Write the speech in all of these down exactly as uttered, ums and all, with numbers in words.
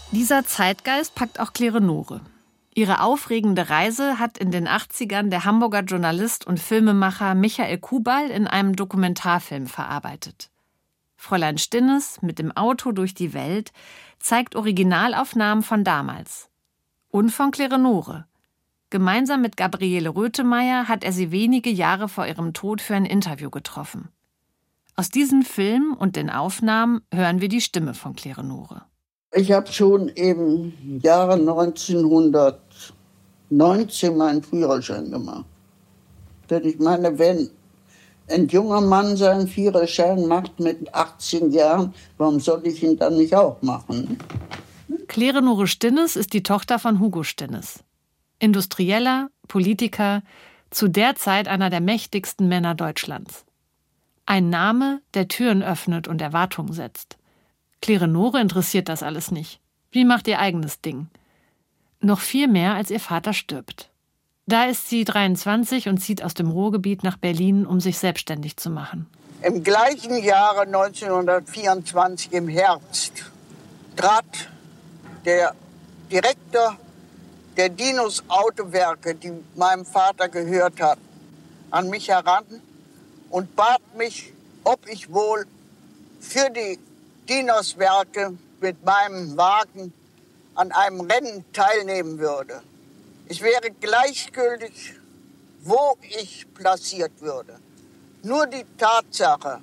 Dieser Zeitgeist packt auch Klerenore. Ihre aufregende Reise hat in den achtzigern der Hamburger Journalist und Filmemacher Michael Kubal in einem Dokumentarfilm verarbeitet. Fräulein Stinnes mit dem Auto durch die Welt zeigt Originalaufnahmen von damals. Und von Klerenore. Gemeinsam mit Gabriele Rötemeyer hat er sie wenige Jahre vor ihrem Tod für ein Interview getroffen. Aus diesem Film und den Aufnahmen hören wir die Stimme von Klerenore. Ich habe schon im Jahre neunzehnhundertneunzehn meinen Führerschein gemacht. Denn ich meine, wenn ein junger Mann seinen Führerschein macht mit achtzehn Jahren, warum soll ich ihn dann nicht auch machen? Klerenore Stinnes ist die Tochter von Hugo Stinnes. Industrieller, Politiker, zu der Zeit einer der mächtigsten Männer Deutschlands. Ein Name, der Türen öffnet und Erwartungen setzt. Klerenore interessiert das alles nicht. Sie macht ihr eigenes Ding. Noch viel mehr, als ihr Vater stirbt. Da ist sie dreiundzwanzig und zieht aus dem Ruhrgebiet nach Berlin, um sich selbstständig zu machen. Im gleichen Jahre neunzehnhundertvierundzwanzig im Herbst trat der Direktor der Dinos Autowerke, die meinem Vater gehört hat, an mich heran und bat mich, ob ich wohl für die Dinos-Werke mit meinem Wagen an einem Rennen teilnehmen würde. Ich wäre gleichgültig, wo ich platziert würde. Nur die Tatsache,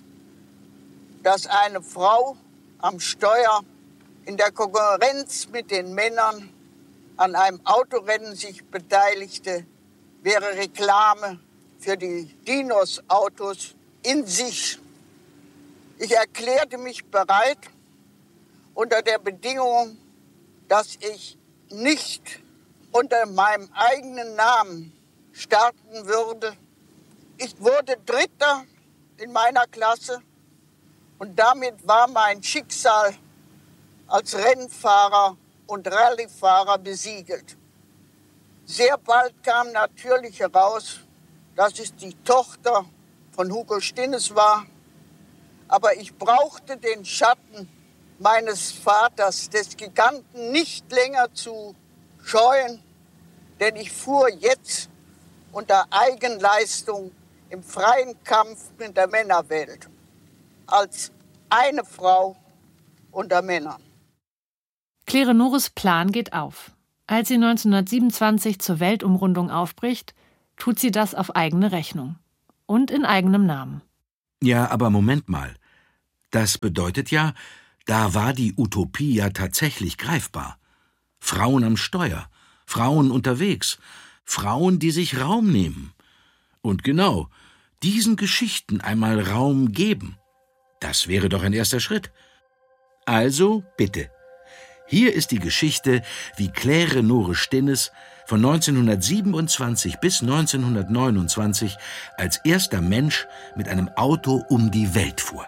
dass eine Frau am Steuer in der Konkurrenz mit den Männern an einem Autorennen sich beteiligte, wäre Reklame für die Dinos-Autos in sich. Ich erklärte mich bereit, unter der Bedingung, dass ich nicht unter meinem eigenen Namen starten würde. Ich wurde Dritter in meiner Klasse und damit war mein Schicksal als Rennfahrer und Rallyefahrer besiegelt. Sehr bald kam natürlich heraus, dass es die Tochter von Hugo Stinnes war. Aber ich brauchte den Schatten meines Vaters, des Giganten, nicht länger zu scheuen, denn ich fuhr jetzt unter Eigenleistung im freien Kampf mit der Männerwelt, als eine Frau unter Männern. Klerenores Plan geht auf. Als sie neunzehnhundertsiebenundzwanzig zur Weltumrundung aufbricht, tut sie das auf eigene Rechnung und in eigenem Namen. Ja, aber Moment mal. Das bedeutet ja, da war die Utopie ja tatsächlich greifbar. Frauen am Steuer, Frauen unterwegs, Frauen, die sich Raum nehmen. Und genau, diesen Geschichten einmal Raum geben. Das wäre doch ein erster Schritt. Also, bitte. Hier ist die Geschichte, wie Klerenore Stinnes von neunzehnhundertsiebenundzwanzig bis neunzehnhundertneunundzwanzig als erster Mensch mit einem Auto um die Welt fuhr.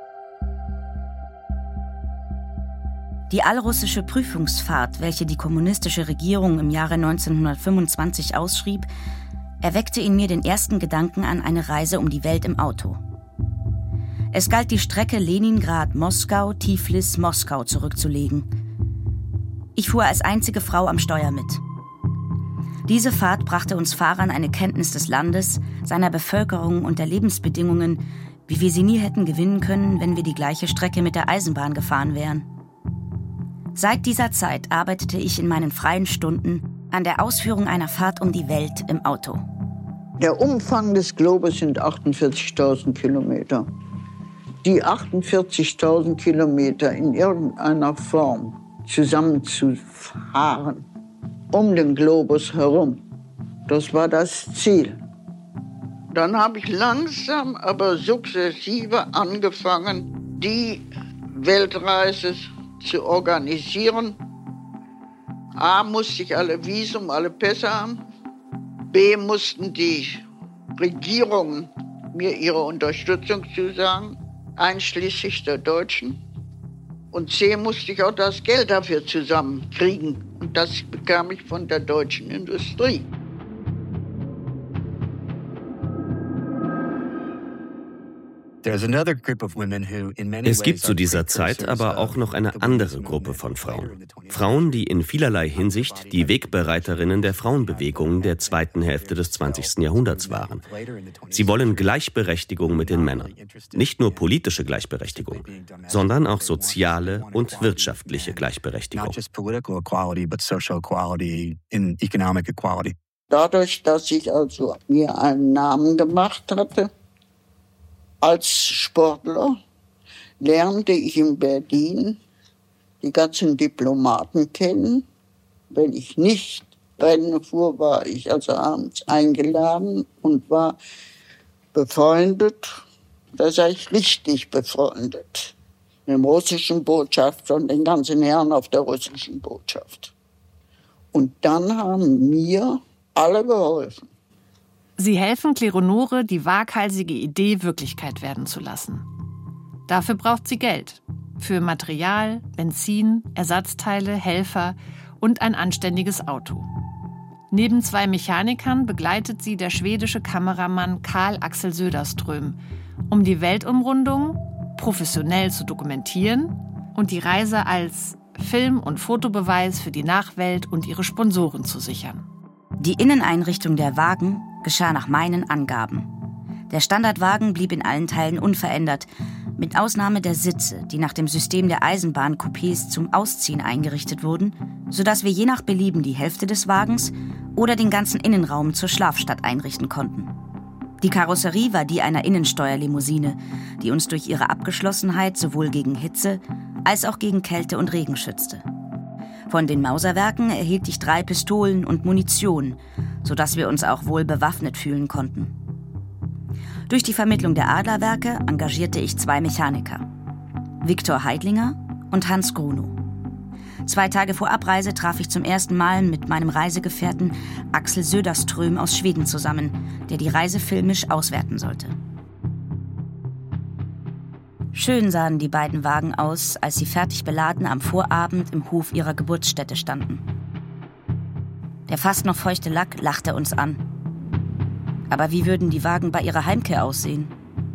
Die allrussische Prüfungsfahrt, welche die kommunistische Regierung im Jahre neunzehnhundertfünfundzwanzig ausschrieb, erweckte in mir den ersten Gedanken an eine Reise um die Welt im Auto. Es galt, die Strecke Leningrad-Moskau, Tiflis-Moskau zurückzulegen. Ich fuhr als einzige Frau am Steuer mit. Diese Fahrt brachte uns Fahrern eine Kenntnis des Landes, seiner Bevölkerung und der Lebensbedingungen, wie wir sie nie hätten gewinnen können, wenn wir die gleiche Strecke mit der Eisenbahn gefahren wären. Seit dieser Zeit arbeitete ich in meinen freien Stunden an der Ausführung einer Fahrt um die Welt im Auto. Der Umfang des Globus sind achtundvierzigtausend Kilometer. Die achtundvierzigtausend Kilometer in irgendeiner Form zusammenzufahren, um den Globus herum, das war das Ziel. Dann habe ich langsam, aber sukzessive angefangen, die Weltreise zu organisieren. A, musste ich alle Visum, alle Pässe haben. B, mussten die Regierungen mir ihre Unterstützung zusagen, einschließlich der Deutschen. Und C, musste ich auch das Geld dafür zusammenkriegen. Und das bekam ich von der deutschen Industrie. Es gibt zu dieser Zeit aber auch noch eine andere Gruppe von Frauen. Frauen, die in vielerlei Hinsicht die Wegbereiterinnen der Frauenbewegung der zweiten Hälfte des zwanzigsten Jahrhunderts waren. Sie wollen Gleichberechtigung mit den Männern. Nicht nur politische Gleichberechtigung, sondern auch soziale und wirtschaftliche Gleichberechtigung. Dadurch, dass ich also mir einen Namen gemacht hatte als Sportler, lernte ich in Berlin die ganzen Diplomaten kennen. Wenn ich nicht Rennen fuhr, war ich also abends eingeladen und war befreundet. Da sei ich richtig befreundet. Mit dem russischen Botschafter und den ganzen Herren auf der russischen Botschaft. Und dann haben mir alle geholfen. Sie helfen Kleonore, die waghalsige Idee Wirklichkeit werden zu lassen. Dafür braucht sie Geld. Für Material, Benzin, Ersatzteile, Helfer und ein anständiges Auto. Neben zwei Mechanikern begleitet sie der schwedische Kameramann Carl Axel Söderström, um die Weltumrundung professionell zu dokumentieren und die Reise als Film- und Fotobeweis für die Nachwelt und ihre Sponsoren zu sichern. Die Inneneinrichtung der Wagen geschah nach meinen Angaben. Der Standardwagen blieb in allen Teilen unverändert, mit Ausnahme der Sitze, die nach dem System der Eisenbahncoupés zum Ausziehen eingerichtet wurden, sodass wir je nach Belieben die Hälfte des Wagens oder den ganzen Innenraum zur Schlafstadt einrichten konnten. Die Karosserie war die einer Innensteuerlimousine, die uns durch ihre Abgeschlossenheit sowohl gegen Hitze als auch gegen Kälte und Regen schützte. Von den Mauserwerken erhielt ich drei Pistolen und Munition, sodass wir uns auch wohl bewaffnet fühlen konnten. Durch die Vermittlung der Adlerwerke engagierte ich zwei Mechaniker, Viktor Heidlinger und Hans Grunow. Zwei Tage vor Abreise traf ich zum ersten Mal mit meinem Reisegefährten Axel Söderström aus Schweden zusammen, der die Reise filmisch auswerten sollte. Schön sahen die beiden Wagen aus, als sie fertig beladen am Vorabend im Hof ihrer Geburtsstätte standen. Der fast noch feuchte Lack lachte uns an. Aber wie würden die Wagen bei ihrer Heimkehr aussehen?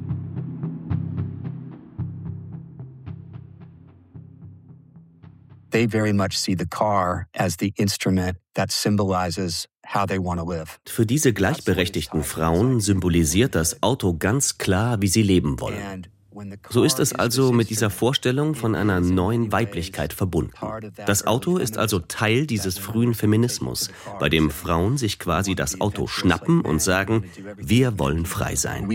They very much see the car as the instrument that symbolizes how they want to live. Für diese gleichberechtigten Frauen symbolisiert das Auto ganz klar, wie sie leben wollen. So ist es also mit dieser Vorstellung von einer neuen Weiblichkeit verbunden. Das Auto ist also Teil dieses frühen Feminismus, bei dem Frauen sich quasi das Auto schnappen und sagen, wir wollen frei sein.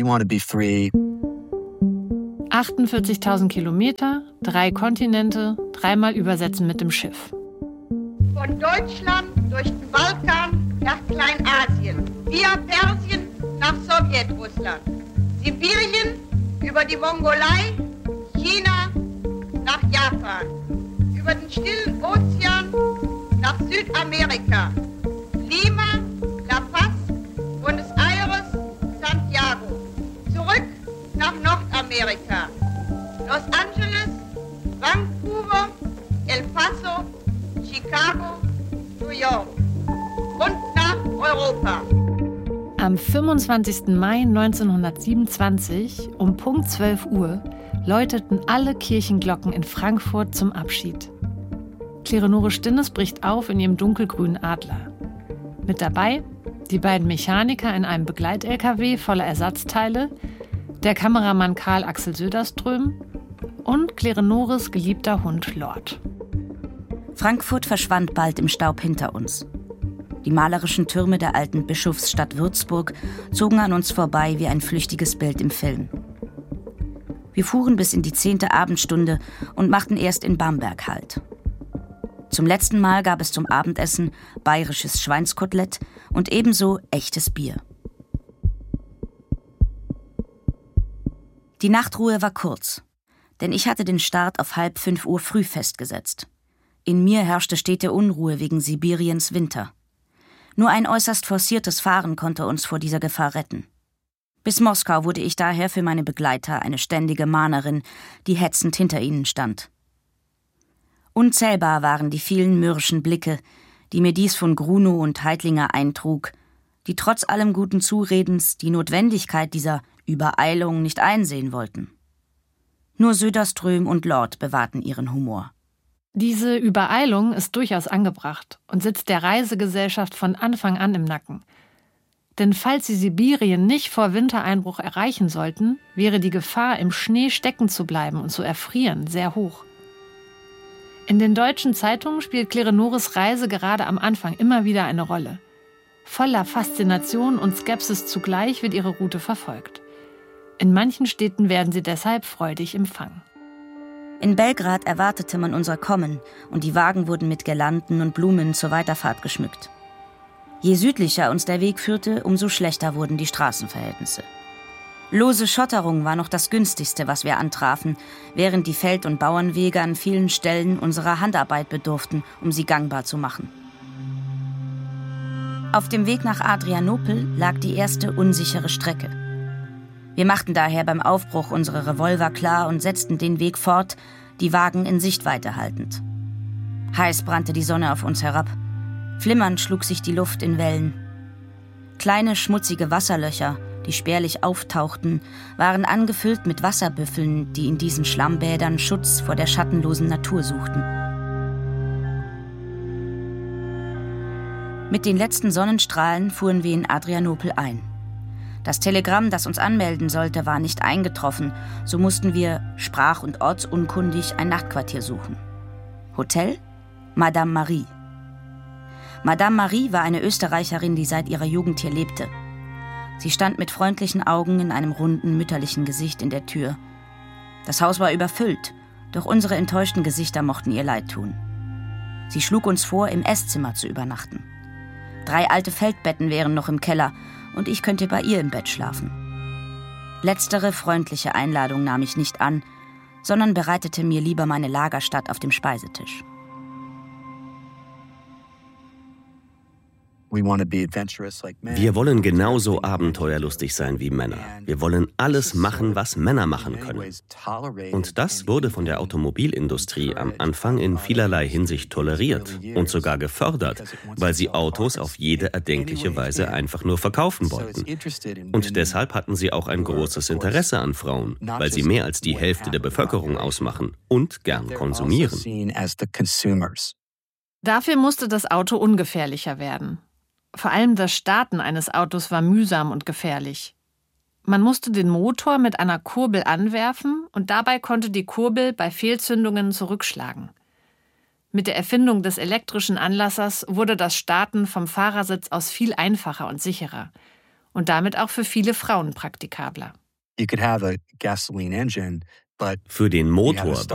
achtundvierzigtausend Kilometer, drei Kontinente, dreimal übersetzen mit dem Schiff. Von Deutschland durch den Balkan nach Kleinasien, via Persien nach Sowjetrussland, Sibirien über die Mongolei, China nach Japan, über den Stillen Ozean nach Südamerika, Lima, La Paz, Buenos Aires, Santiago, zurück nach Nordamerika, Los Angeles, Vancouver, El Paso, Chicago, New York und nach Europa. Am fünfundzwanzigsten Mai neunzehnhundertsiebenundzwanzig um Punkt zwölf Uhr läuteten alle Kirchenglocken in Frankfurt zum Abschied. Kleonore Stinnes bricht auf in ihrem dunkelgrünen Adler. Mit dabei die beiden Mechaniker in einem Begleit-L K W voller Ersatzteile, der Kameramann Carl Axel Söderström und Kleonores geliebter Hund Lord. Frankfurt verschwand bald im Staub hinter uns. Die malerischen Türme der alten Bischofsstadt Würzburg zogen an uns vorbei wie ein flüchtiges Bild im Film. Wir fuhren bis in die zehnte Abendstunde und machten erst in Bamberg Halt. Zum letzten Mal gab es zum Abendessen bayerisches Schweinskotelett und ebenso echtes Bier. Die Nachtruhe war kurz, denn ich hatte den Start auf halb fünf Uhr früh festgesetzt. In mir herrschte stete Unruhe wegen Sibiriens Winter. Nur ein äußerst forciertes Fahren konnte uns vor dieser Gefahr retten. Bis Moskau wurde ich daher für meine Begleiter eine ständige Mahnerin, die hetzend hinter ihnen stand. Unzählbar waren die vielen mürrischen Blicke, die mir dies von Grunow und Heidlinger eintrug, die trotz allem guten Zuredens die Notwendigkeit dieser Übereilung nicht einsehen wollten. Nur Söderström und Lord bewahrten ihren Humor. Diese Übereilung ist durchaus angebracht und sitzt der Reisegesellschaft von Anfang an im Nacken. Denn falls sie Sibirien nicht vor Wintereinbruch erreichen sollten, wäre die Gefahr, im Schnee stecken zu bleiben und zu erfrieren, sehr hoch. In den deutschen Zeitungen spielt Kleonores Reise gerade am Anfang immer wieder eine Rolle. Voller Faszination und Skepsis zugleich wird ihre Route verfolgt. In manchen Städten werden sie deshalb freudig empfangen. In Belgrad erwartete man unser Kommen und die Wagen wurden mit Girlanden und Blumen zur Weiterfahrt geschmückt. Je südlicher uns der Weg führte, umso schlechter wurden die Straßenverhältnisse. Lose Schotterung war noch das günstigste, was wir antrafen, während die Feld- und Bauernwege an vielen Stellen unserer Handarbeit bedurften, um sie gangbar zu machen. Auf dem Weg nach Adrianopel lag die erste unsichere Strecke. Wir machten daher beim Aufbruch unsere Revolver klar und setzten den Weg fort, die Wagen in Sichtweite haltend. Heiß brannte die Sonne auf uns herab. Flimmernd schlug sich die Luft in Wellen. Kleine schmutzige Wasserlöcher, die spärlich auftauchten, waren angefüllt mit Wasserbüffeln, die in diesen Schlammbädern Schutz vor der schattenlosen Natur suchten. Mit den letzten Sonnenstrahlen fuhren wir in Adrianopel ein. Das Telegramm, das uns anmelden sollte, war nicht eingetroffen, so mussten wir, sprach- und ortsunkundig, ein Nachtquartier suchen. Hotel? Madame Marie. Madame Marie war eine Österreicherin, die seit ihrer Jugend hier lebte. Sie stand mit freundlichen Augen in einem runden, mütterlichen Gesicht in der Tür. Das Haus war überfüllt, doch unsere enttäuschten Gesichter mochten ihr leid tun. Sie schlug uns vor, im Esszimmer zu übernachten. Drei alte Feldbetten wären noch im Keller und ich könnte bei ihr im Bett schlafen. Letztere freundliche Einladung nahm ich nicht an, sondern bereitete mir lieber meine Lagerstatt auf dem Speisetisch. Wir wollen genauso abenteuerlustig sein wie Männer. Wir wollen alles machen, was Männer machen können. Und das wurde von der Automobilindustrie am Anfang in vielerlei Hinsicht toleriert und sogar gefördert, weil sie Autos auf jede erdenkliche Weise einfach nur verkaufen wollten. Und deshalb hatten sie auch ein großes Interesse an Frauen, weil sie mehr als die Hälfte der Bevölkerung ausmachen und gern konsumieren. Dafür musste das Auto ungefährlicher werden. Vor allem das Starten eines Autos war mühsam und gefährlich. Man musste den Motor mit einer Kurbel anwerfen und dabei konnte die Kurbel bei Fehlzündungen zurückschlagen. Mit der Erfindung des elektrischen Anlassers wurde das Starten vom Fahrersitz aus viel einfacher und sicherer und damit auch für viele Frauen praktikabler. Für den Motor